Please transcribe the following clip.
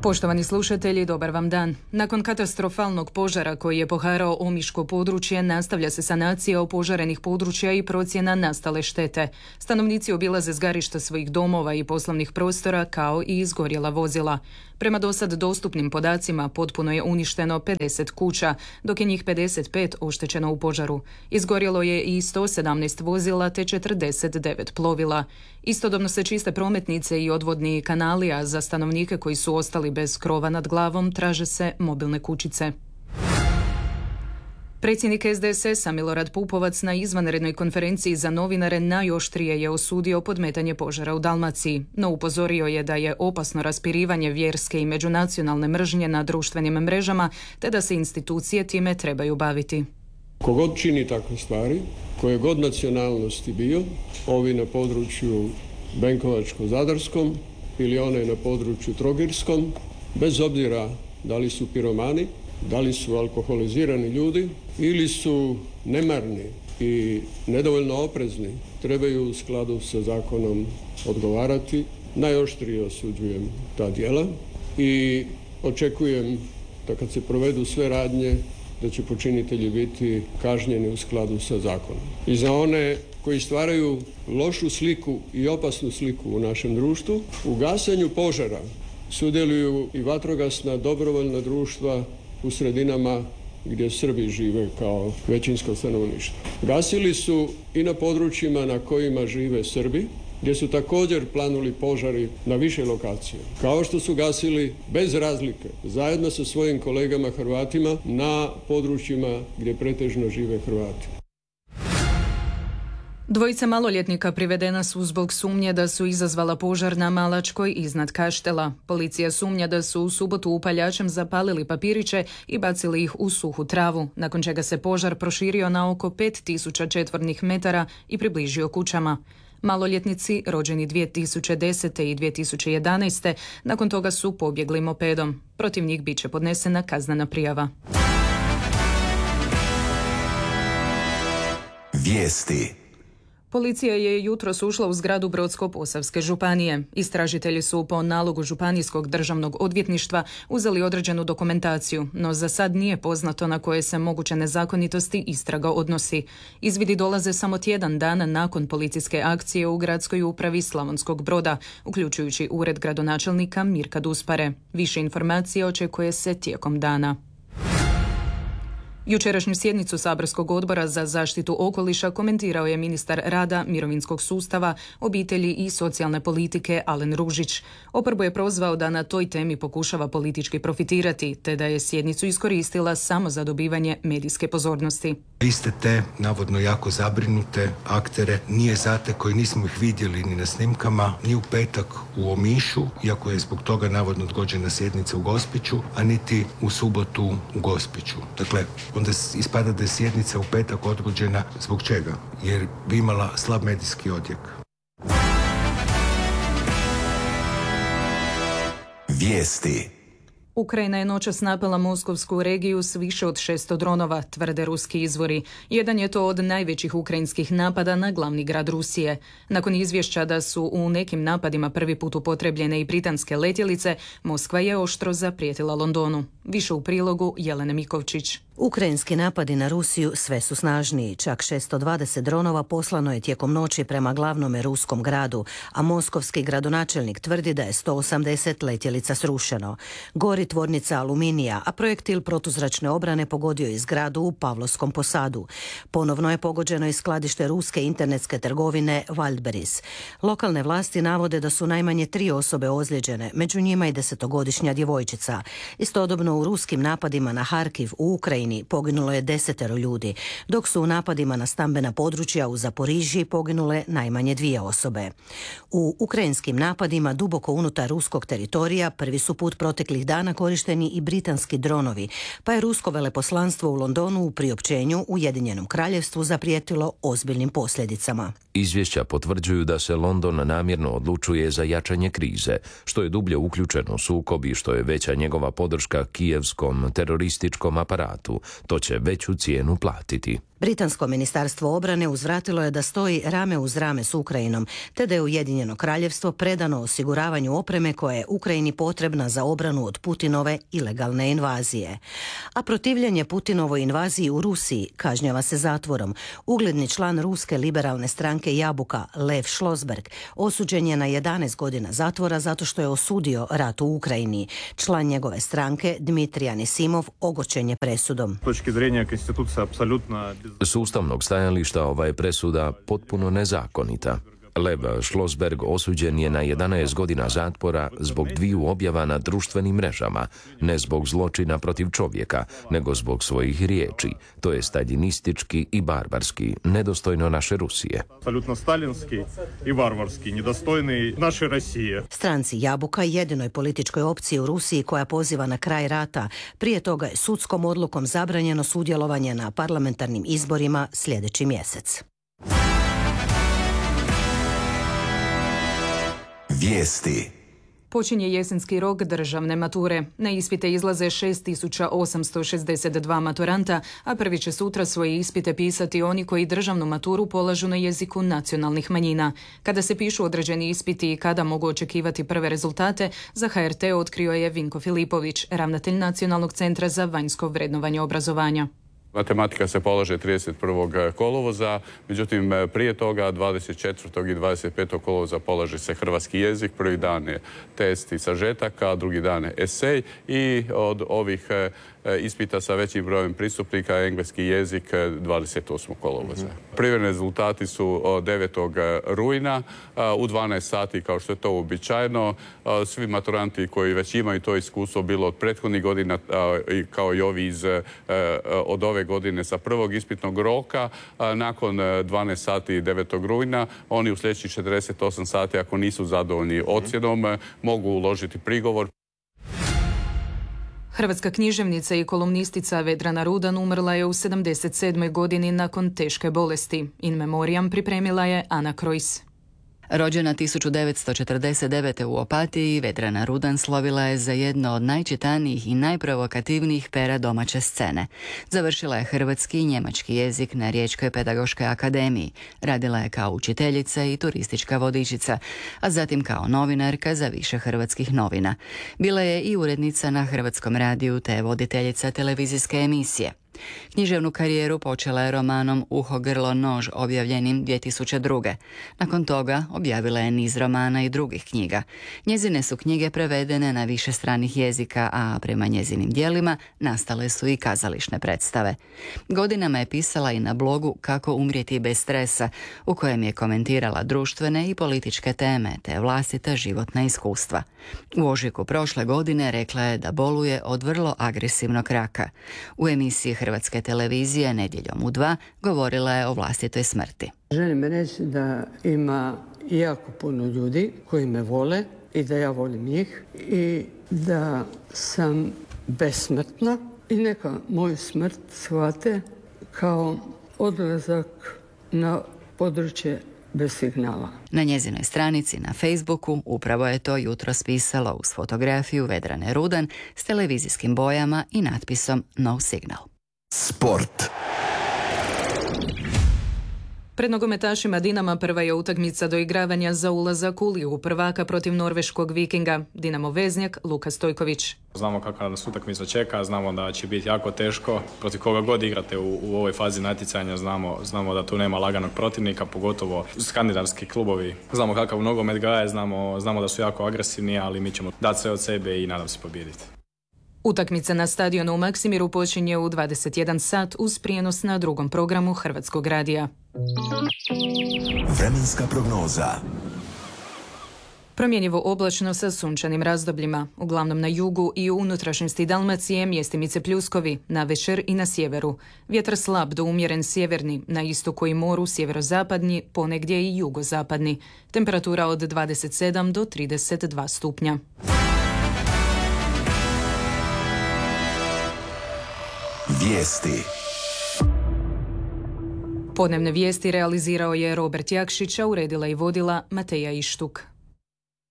Poštovani slušatelji, dobar vam dan. Nakon katastrofalnog požara koji je poharao Omiško područje, nastavlja se sanacija opožarenih područja i procjena nastale štete. Stanovnici obilaze zgarišta svojih domova i poslovnih prostora kao i izgorjela vozila. Prema dosad dostupnim podacima potpuno je uništeno 50 kuća, dok je njih 55 oštećeno u požaru. Izgorjelo je i 117 vozila te 49 plovila. Istodobno se čiste prometnice i odvodni kanali, a za stanovnike koji su ostali bez krova nad glavom traže se mobilne kućice. Predsjednik SDSS-a Milorad Pupovac na izvanrednoj konferenciji za novinare najoštrije je osudio podmetanje požara u Dalmaciji, no upozorio je da je opasno raspirivanje vjerske i međunacionalne mržnje na društvenim mrežama, te da se institucije time trebaju baviti. Kogod čini takve stvari, koje god nacionalnosti bio, ovi na području Benkovačko-Zadarskom ili one na području Trogirskom, bez obzira da li su piromani, da li su alkoholizirani ljudi ili su nemarni i nedovoljno oprezni, trebaju u skladu sa zakonom odgovarati. Najoštrije osuđujem ta djela i očekujem da kad se provedu sve radnje, da će počinitelji biti kažnjeni u skladu sa zakonom. I za one koji stvaraju lošu sliku i opasnu sliku u našem društvu, u gasenju požara sudjeluju i vatrogasna dobrovoljna društva u sredinama gdje Srbi žive kao većinsko stanovništvo. Gasili su i na područjima na kojima žive Srbi, gdje su također planuli požari na više lokacija. Kao što su gasili bez razlike, zajedno sa svojim kolegama Hrvatima, na područjima gdje pretežno žive Hrvati. Dvojica maloljetnika privedena su zbog sumnje da su izazvala požar na Malačkoj iznad Kaštela. Policija sumnja da su u subotu upaljačem zapalili papiriće i bacili ih u suhu travu, nakon čega se požar proširio na oko 5000 četvornih metara i približio kućama. Maloljetnici, rođeni 2010. i 2011. nakon toga su pobjegli mopedom. Protiv njih biće podnesena kaznena prijava. Vijesti. Policija je jutros ušla u zgradu Brodsko-posavske županije. Istražitelji su po nalogu Županijskog državnog odvjetništva uzeli određenu dokumentaciju, no za sad nije poznato na koje se moguće nezakonitosti istraga odnosi. Izvidi dolaze samo tjedan dana nakon policijske akcije u gradskoj upravi Slavonskog Broda, uključujući ured gradonačelnika Mirka Duspare. Više informacije očekuje se tijekom dana. Jučerašnju sjednicu Saborskog odbora za zaštitu okoliša komentirao je ministar rada, mirovinskog sustava, obitelji i socijalne politike Alen Ružić. Oporbu je prozvao da na toj temi pokušava politički profitirati, te da je sjednicu iskoristila samo za dobivanje medijske pozornosti. Vi ste te, navodno jako zabrinute aktere, nije zate koji nismo ih vidjeli ni na snimkama, ni u petak u Omišu, iako je zbog toga navodno odgođena sjednica u Gospiću, a niti u subotu u Gospiću. Dakle, onda ispada da je sjednica u petak odgođena zbog čega? Jer bi imala slab medijski odjek. Vijesti. Ukrajina je noćas napala moskovsku regiju s više od 600 dronova, tvrde ruski izvori. Jedan je to od najvećih ukrajinskih napada na glavni grad Rusije. Nakon izvješća da su u nekim napadima prvi put upotrebljene i britanske letjelice, Moskva je oštro zaprijetila Londonu. Više u prilogu Jelene Mikovčić. Ukrajinski napadi na Rusiju sve su snažniji. Čak 620 dronova poslano je tijekom noći prema glavnome ruskom gradu, a moskovski gradonačelnik tvrdi da je 180 letjelica srušeno. Gori tvornica aluminija, a projektil protuzračne obrane pogodio je zgradu u Pavlovskom posadu. Ponovno je pogođeno i skladište ruske internetske trgovine Wildberries. Lokalne vlasti navode da su najmanje 3 osobe ozlijeđene, među njima i 10-godišnja djevojčica. Istodobno u ruskim napadima na Harkiv u Ukrajini poginulo je 10 ljudi, dok su u napadima na stambena područja u Zaporižiji poginule najmanje 2 osobe. U ukrajinskim napadima duboko unutar ruskog teritorija prvi su put proteklih dana korišteni i britanski dronovi, pa je rusko veleposlanstvo u Londonu u priopćenju Ujedinjenom kraljevstvu zaprijetilo ozbiljnim posljedicama. Izvješća potvrđuju da se London namjerno odlučuje za jačanje krize, što je dublje uključeno u sukob i što je veća njegova podrška kijevskom terorističkom aparatu. To će veću cijenu platiti. Britansko ministarstvo obrane uzvratilo je da stoji rame uz rame s Ukrajinom, te da je Ujedinjeno kraljevstvo predano osiguravanju opreme koja je Ukrajini potrebna za obranu od Putinove ilegalne invazije. A protivljenje Putinovoj invaziji u Rusiji kažnjava se zatvorom. Ugledni član ruske liberalne stranke Jabuka, Lev Šlosberg, osuđen je na 11 godina zatvora zato što je osudio rat u Ukrajini. Član njegove stranke, Dmitrij Anisimov, ogorčen je presudom. S ustavnog stajališta ova je presuda potpuno nezakonita. Lev Šlosberg osuđen je na 11 godina zatvora zbog 2 objava na društvenim mrežama, ne zbog zločina protiv čovjeka, nego zbog svojih riječi. To je staljinistički i barbarski, nedostojno naše Rusije. Apsolutno stalinski i barbarski, nedostojni naše Rusije. Stranci Jabuka, jedinoj političkoj opciji u Rusiji koja poziva na kraj rata, prije toga je sudskom odlukom zabranjeno sudjelovanje na parlamentarnim izborima sljedeći mjesec. Vijesti. Počinje jesenski rok državne mature. Na ispite izlaze 6862 maturanta, a prvi će sutra svoje ispite pisati oni koji državnu maturu polažu na jeziku nacionalnih manjina. Kada se pišu određeni ispiti i kada mogu očekivati prve rezultate, za HRT otkrio je Vinko Filipović, ravnatelj Nacionalnog centra za vanjsko vrednovanje obrazovanja. Matematika se polaže 31. kolovoza, međutim prije toga 24. i 25. kolovoza polaže se hrvatski jezik, prvi dan je test i sažetaka, drugi dan je esej i od ovih ispita sa većim brojem pristupnika engleski jezik 28. kolovoza. Prvi rezultati su 9. rujna u 12 sati kao što je to uobičajeno. Svi maturanti koji već imaju to iskustvo bilo od prethodnih godina kao i ovi od ove godine sa prvog ispitnog roka, nakon 12 sati 9. rujna oni u sljedećih 48 sati ako nisu zadovoljni ocjenom mogu uložiti prigovor. Hrvatska književnica i kolumnistica Vedrana Rudan umrla je u 77. godini nakon teške bolesti. In memoriam pripremila je Ana Krojs. Rođena 1949. u Opatiji, Vedrana Rudan slovila je za jedno od najčitanijih i najprovokativnijih pera domaće scene. Završila je hrvatski i njemački jezik na Riječkoj pedagoškoj akademiji. Radila je kao učiteljica i turistička vodičica, a zatim kao novinarka za više hrvatskih novina. Bila je i urednica na Hrvatskom radiju te voditeljica televizijske emisije. Književnu karijeru počela je romanom Uho, grlo, nož objavljenim 2002. Nakon toga objavila je niz romana i drugih knjiga. Njezine su knjige prevedene na više stranih jezika, a prema njezinim djelima nastale su i kazališne predstave. Godinama je pisala i na blogu Kako umrijeti bez stresa, u kojem je komentirala društvene i političke teme te vlastita životna iskustva. U ožujku prošle godine rekla je da boluje od vrlo agresivnog raka. U emisiji Hrvatske televizije Nedjeljom u 2 govorila je o vlastitoj smrti. Želim reći da ima jako puno ljudi koji me vole i da ja volim njih i da sam besmrtna i neka moju smrt shvate kao odlazak na područje bez signala. Na njezinoj stranici na Facebooku upravo je to jutros pisala uz fotografiju Vedrane Rudan s televizijskim bojama i natpisom No Signal. Sport. Pred nogometašima Dinama prva je utakmica doigravanja za ulazak u Ligu prvaka protiv norveškog Vikinga. Dinamo veznjak Luka Stojković. Znamo kakva nas utakmica čeka, znamo da će biti jako teško. Protiv koga god igrate u ovoj fazi natjecanja znamo da tu nema laganog protivnika, pogotovo skandinavski klubovi. Znamo kakav nogomet gaje, znamo da su jako agresivni, ali mi ćemo dati sve od sebe i nadam se pobijediti. Utakmica na stadionu u Maksimiru počinje u 21 sat uz prijenos na drugom programu Hrvatskog radija. Vremenska prognoza. Promjenjivo oblačno sa sunčanim razdobljima. Uglavnom na jugu i u unutrašnjosti Dalmacije mjestimice pljuskovi, navečer i na sjeveru. Vjetar slab do umjeren sjeverni, na istoku i moru sjeverozapadni, ponegdje i jugozapadni. Temperatura od 27 do 32 stupnja. Vijesti. Podnevne vijesti realizirao je Robert Jakšić, a uredila i vodila Mateja Ištuk.